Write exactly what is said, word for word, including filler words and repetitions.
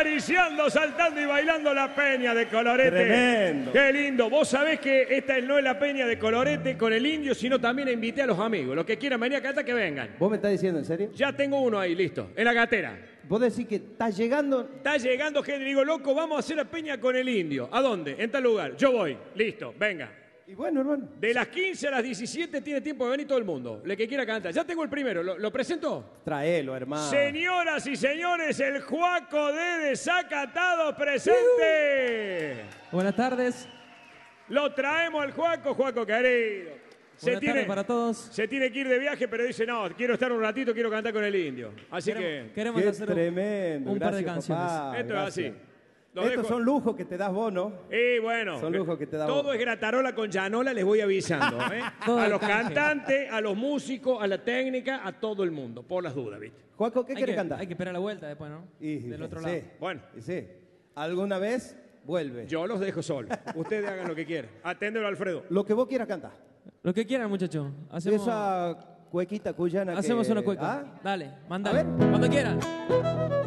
acariciando, saltando y bailando la peña de Colorete. Tremendo. Qué lindo. Vos sabés que esta no es la peña de Colorete con el indio, sino también invité a los amigos. Los que quieran venir a cantar, que vengan. ¿Vos me estás diciendo en serio? Ya tengo uno ahí, listo, en la gatera. Vos decís que estás llegando... Está llegando gente, digo, loco, vamos a hacer la peña con el indio. ¿A dónde? En tal lugar. Yo voy, listo, venga. Y bueno, hermano. De las quince a las diecisiete tiene tiempo de venir todo el mundo. El que quiera cantar. Ya tengo el primero, ¿lo, lo presento? Traelo, hermano. Señoras y señores, el Juaco de Desacatados presente. Uh. Buenas tardes. Lo traemos al Juaco, Juaco querido. Se Buenas tiene, tardes para todos. se tiene que ir de viaje, pero dice, no, quiero estar un ratito, quiero cantar con el indio. Así Queremos, que queremos Qué hacer tremendo. un par de Gracias, canciones. papá. esto Gracias. es así. Lo Estos dejo- son lujos que te das vos, ¿no? Y bueno, Son lujos que te da todo vos. es gratarola con llanola, les voy avisando. ¿eh? Todo A el los canje. cantantes, a los músicos, a la técnica, a todo el mundo, por las dudas, ¿viste? Juaco, ¿qué Hay quieres que, cantar? hay que esperar la vuelta después, ¿no? Y- Del otro sí. lado. Bueno, Y sí. ¿Alguna vez vuelve? yo los dejo solos. Ustedes hagan lo que quieran. Aténdelo, Alfredo. Lo que vos quieras cantar. Lo que quieran, muchachos. Hacemos, Esa cuequita cuyana que... hacemos una cueca. ¿Ah? Dale, A manda. ver. Cuando quieran.